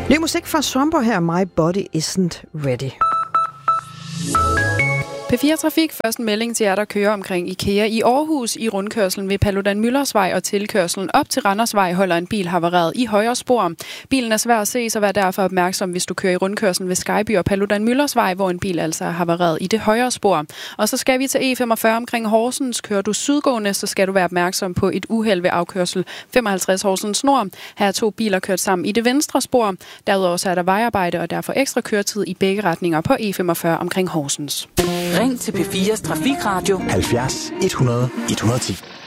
Ny musik fra Swamper her, My Body Isn't Ready. P4 Trafik, først en melding til jer, der kører omkring IKEA i Aarhus i rundkørslen ved Paludan-Møllersvej og tilkørslen op til Randersvej holder en bil havareret i højre spor. Bilen er svær at se, så vær derfor opmærksom, hvis du kører i rundkørslen ved Skyby og Paludan-Møllersvej, hvor en bil altså er havareret i det højre spor. Og så skal vi til E45 omkring Horsens. Kører du sydgående, så skal du være opmærksom på et uheld ved afkørsel 55 Horsens Nord. Her er 2 biler kørt sammen i det venstre spor. Derudover så er der vejarbejde og derfor ekstra køretid i begge retninger på E45 omkring Horsens. Ring til P4's Trafikradio 70 100 110.